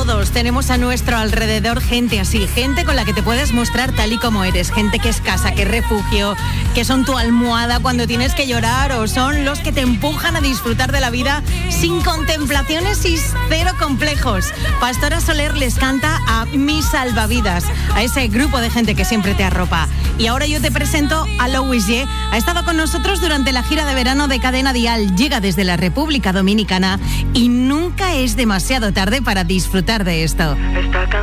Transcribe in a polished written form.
Todos tenemos a nuestro alrededor gente así, gente con la que te puedes mostrar tal y como eres, gente que es casa, que es refugio, que son tu almohada cuando tienes que llorar o son los que te empujan a disfrutar de la vida sin contemplaciones y cero complejos. Pastora Soler les canta a Mis Salvavidas, a ese grupo de gente que siempre te arropa. Y ahora yo te presento a Louis J. Ha estado con nosotros durante la gira de verano de Cadena Dial, llega desde la República Dominicana y nunca es demasiado tarde para disfrutar de esto.